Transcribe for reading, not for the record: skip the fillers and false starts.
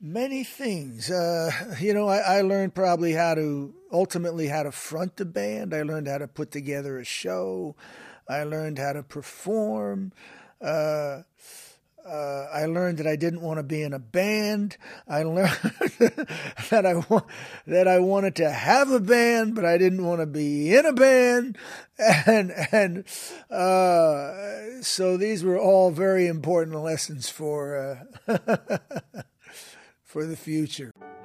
Many things. I learned probably ultimately how to front a band. I learned how to put together a show. I learned how to perform. I learned that I didn't want to be in a band. I learned that I wanted to have a band, but I didn't want to be in a band. And so these were all very important lessons for for the future.